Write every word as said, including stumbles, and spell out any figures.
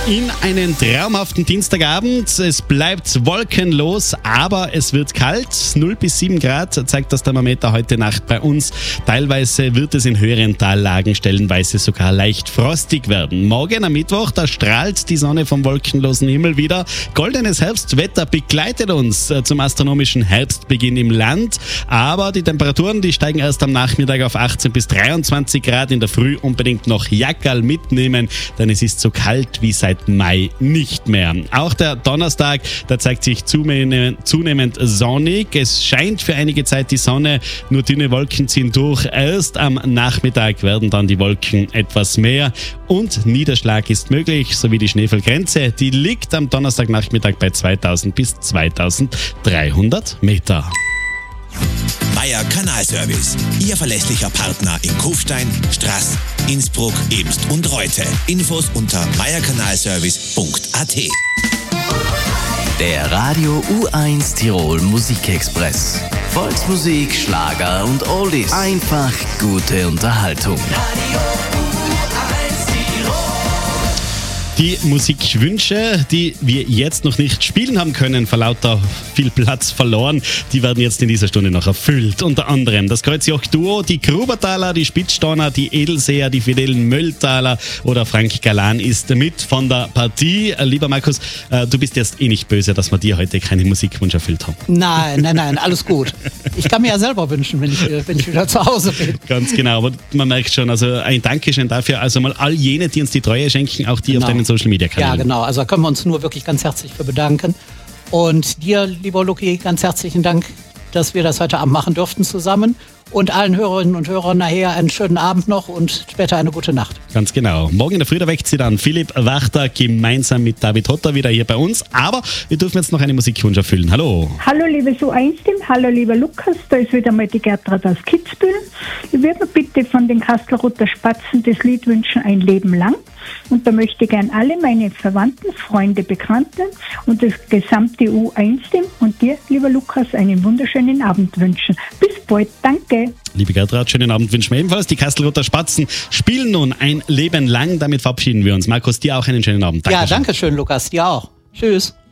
In einen traumhaften Dienstagabend. Es bleibt wolkenlos, aber es wird kalt. null bis sieben Grad zeigt das Thermometer heute Nacht bei uns. Teilweise wird es in höheren Tallagen stellenweise sogar leicht frostig werden. Morgen am Mittwoch, da strahlt die Sonne vom wolkenlosen Himmel wieder. Goldenes Herbstwetter begleitet uns zum astronomischen Herbstbeginn im Land. Aber die Temperaturen, die steigen erst am Nachmittag auf achtzehn bis dreiundzwanzig Grad. In der Früh unbedingt noch Jackerl mitnehmen, denn es ist so kalt wie seit Mai nicht mehr. Auch der Donnerstag, da zeigt sich zunehmend sonnig. Es scheint für einige Zeit die Sonne, nur dünne Wolken ziehen durch. Erst am Nachmittag werden dann die Wolken etwas mehr und Niederschlag ist möglich, sowie die Schneefallgrenze. Die liegt am Donnerstagnachmittag bei zweitausend bis zweitausenddreihundert Meter. Meier Kanalservice, Ihr verlässlicher Partner in Kufstein, Straß, Innsbruck, Emst und Reute. Infos unter meierkanalservice punkt a t. Der Radio U eins Tirol Musikexpress. Volksmusik, Schlager und Oldies. Einfach gute Unterhaltung. Die Musikwünsche, die wir jetzt noch nicht spielen haben können, vor lauter viel Platz verloren, die werden jetzt in dieser Stunde noch erfüllt. Unter anderem das Kreuzjoch-Duo, die Grubertaler, die Spitzstoner, die Edelseher, die fidelen Mölltaler oder Frank Galan ist mit von der Partie. Lieber Markus, du bist jetzt eh nicht böse, dass wir dir heute keinen Musikwunsch erfüllt haben. Nein, nein, nein, alles gut. Ich kann mir ja selber wünschen, wenn ich, wenn ich wieder zu Hause bin. Ganz genau, aber man merkt schon, also ein Dankeschön dafür. Also mal all jene, die uns die Treue schenken, auch die genau. auf deinen Social Media Kanälen. Ja, genau. Also da können wir uns nur wirklich ganz herzlich für bedanken. Und dir, lieber Luki, ganz herzlichen Dank, dass wir das heute Abend machen durften zusammen. Und allen Hörerinnen und Hörern nachher einen schönen Abend noch und später eine gute Nacht. Ganz genau. Morgen in der Früh, da weckt sie dann Philipp Wachter gemeinsam mit David Hotter wieder hier bei uns. Aber wir dürfen jetzt noch einen Musikwunsch erfüllen. Hallo. Hallo liebe Su eins Team, hallo lieber Lukas, da ist wieder mal die Gertrud aus Kitzbühel. Ich würde mir bitte von den Kastelruther Spatzen das Lied wünschen, Ein Leben lang. Und da möchte ich gern alle meine Verwandten, Freunde, Bekannten und das gesamte U eins Team und dir, lieber Lukas, einen wunderschönen Abend wünschen. Bis bald, danke. Liebe Gertrud, schönen Abend wünschen wir ebenfalls. Die Kastelruther Spatzen spielen nun ein Leben lang. Damit verabschieden wir uns. Markus, dir auch einen schönen Abend. Dankeschön. Ja, danke schön, Lukas. Dir auch. Tschüss.